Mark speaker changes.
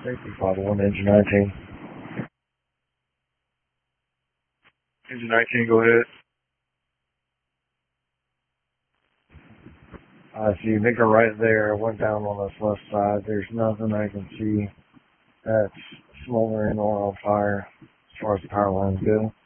Speaker 1: Safety 501, engine 19. Engine 19, go ahead. I see Nicker right there. Went down on this left side. There's nothing I can see that's smoldering or on fire as far as the power lines go.